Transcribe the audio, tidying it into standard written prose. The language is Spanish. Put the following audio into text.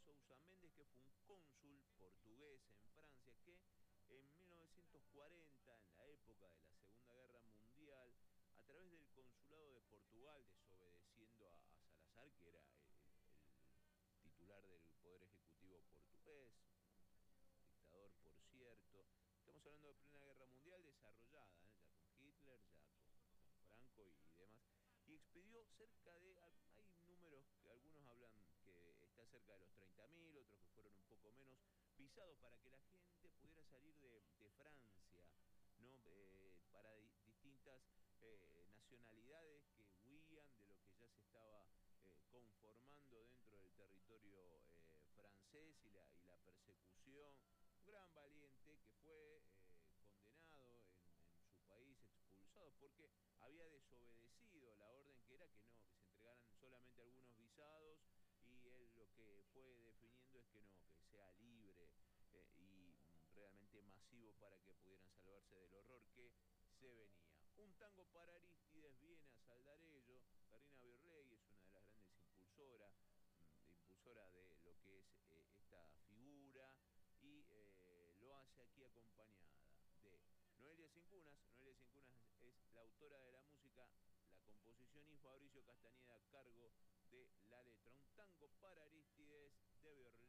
Sousa Mendes, que fue un cónsul portugués en Francia, que en 1940, en la época de la Segunda Guerra Mundial, a través del consulado de Portugal, desobedeciendo a Salazar, que era el titular del Poder Ejecutivo portugués, un dictador, por cierto. Estamos hablando de Primera Guerra Mundial desarrollada, ya con Hitler, ya con Franco y demás. Y expidió cerca de, hay números que algunos hablan que está cerca de los 30.000, otros que fueron un poco menos, visados para que la gente pudiera salir de Francia, ¿no? Para distintas nacionalidades que huían de lo que ya se estaba conformando dentro del territorio francés y la persecución. Un gran valiente que fue condenado en su país, expulsado, porque había desobedecido la orden que era que no, que se entregaran solamente algunos visados, y él lo que fue definiendo es que no, que sea libre y realmente masivo para que pudieran salvarse del horror que se venía. Un tango para Arístides viene a saldar ello. Carina Birley es una de las grandes impulsora de lo que es esta figura, y lo hace aquí acompañada de Noelia Cincunas. Noelia Cincunas es la autora de la música, la composición, y Fabricio Castañeda a cargo de la letra. Un tango para Arístides de Birley.